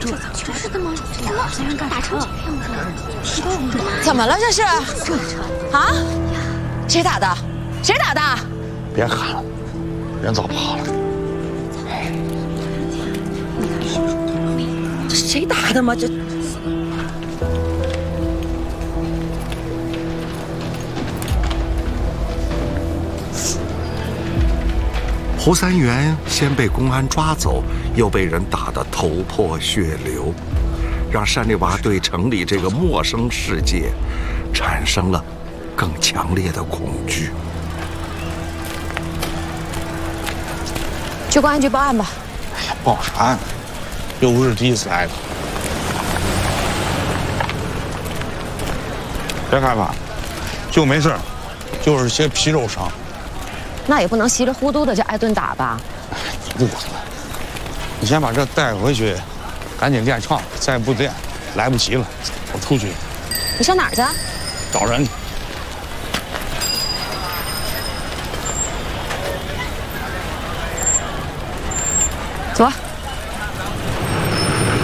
就是的吗？怎么打成这个样子了？ 怎么了这是？啊？谁打的？谁打的？ 别看了，人早跑了。 这谁打的吗？这。 胡三元先被公安抓走，又被人打得头破血流，让单丽娃对城里这个陌生世界产生了更强烈的恐惧。 去公安局报案吧。 哎呀，报啥案？又不是第一次来的。别害怕，就没事，就是些皮肉伤。 那也不能稀里糊涂的就挨顿打吧？ 你不可能！你先把这带回去，赶紧练唱，再不练来不及了。我出去。 你上哪儿去？ 找人去。